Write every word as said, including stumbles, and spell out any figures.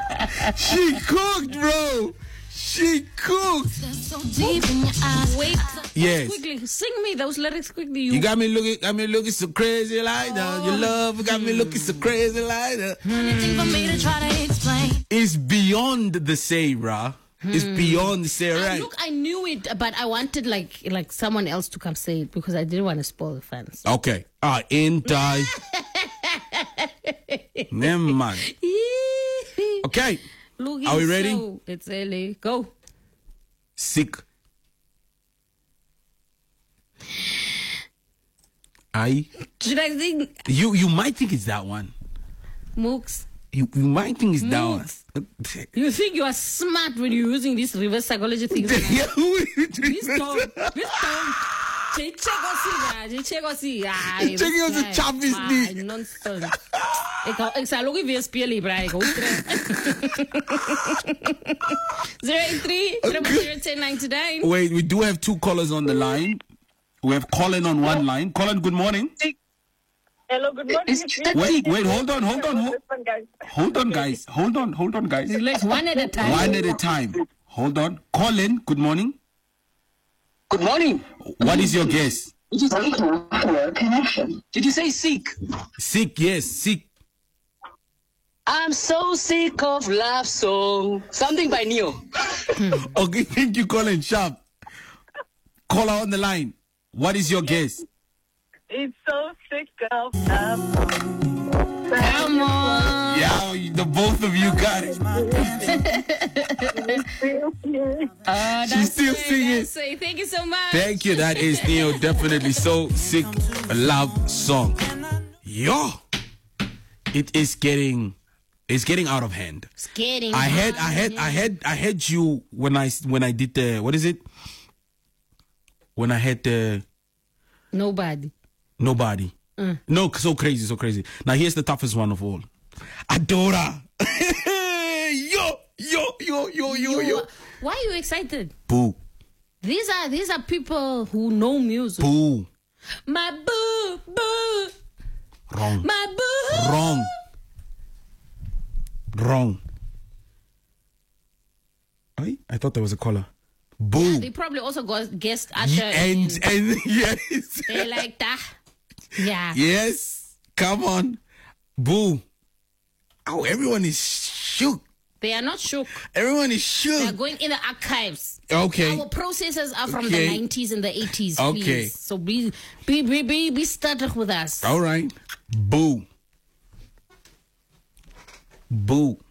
She cooked, bro. She cooked. So deep in your eyes. Wait. Yes. Quickly, sing me those lyrics quickly. You, You got me looking, got me looking so crazy like that. Your love got me looking so crazy like that. Anything for me to try to explain. It's beyond the say, bruh. It's beyond the say, Uh, right? Look, I knew it, but I wanted like like someone else to come say it because I didn't want to spoil the fans. Okay. Ah, in die. Never mind. Okay. Look, Are we it's ready? So, it's L A. Go. Sick. I. Should I sing You you might think it's that one. Mooks? You, you might think it's that one. Mooks. You think you are smart when you're using this reverse psychology thing? Yeah, who is it? This dog, this dog. Check or see, check or see. Checking out the chop his knee. Nonsense. Ik hou, ik zal ook even spelen, Brian. zero eight three, zero zero ten ninety-nine. Wait, we do have two callers on the line. We have Colin on one line. Colin, good morning. Hello, good morning. Wait, wait, hold on, hold on, hold, hold on, guys. Hold on, hold on, guys. Let's one at a time. One at a time. Hold on. Colin, good morning. Good morning. What is your guess? Did you say connection? Did you say sick? Sick, yes, sick. I'm so sick of love song. Something by Neo. Okay, thank you, Colin. Sharp. Caller on the line. What is your guess? It's so sick of love. Come on. Yeah, the both of you got it. Uh, She's still it, singing. that's it. Thank you so much. Thank you. That is Neo. Definitely so sick. A love song. Yo, it is getting, it's getting out of hand. It's getting I had, hard, I had, yeah. I had, I had you when I when I did the what is it? When I had the Nobody. nobody. Mm. No, so crazy, so crazy. Now here's the toughest one of all. Adora. yo, yo, yo, yo, yo, yo. Why are you excited? Boo, These are these are people who know music. boo. My boo, boo, Wrong. my boo. Wrong. Wrong. I, I thought there was a caller. Boo. They probably also got guest Usher. And, in. and, yes. They like that. Yeah. Yes. Come on. Boo. Oh, everyone is shook. They are not shook. Everyone is They are shook. going in the archives. Okay. Our processes are from Okay. the nineties and the eighties. Okay. Please. So be be be be, be started with us. All right. Boo. Boo.